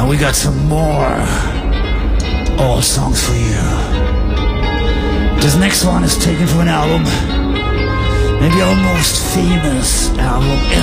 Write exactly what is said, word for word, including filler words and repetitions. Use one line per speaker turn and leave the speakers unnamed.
we got some more old songs for you. This next one is taken from an album, maybe our most famous album